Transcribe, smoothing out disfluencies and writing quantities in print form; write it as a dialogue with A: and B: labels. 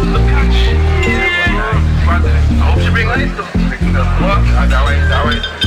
A: I hope she bring ice though. That way.